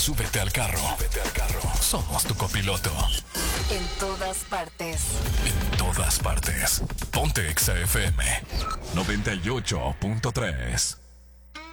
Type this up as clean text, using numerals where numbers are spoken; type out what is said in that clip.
Súbete al carro. Somos tu copiloto. En todas partes. En todas partes. Ponte Exa FM 98.3.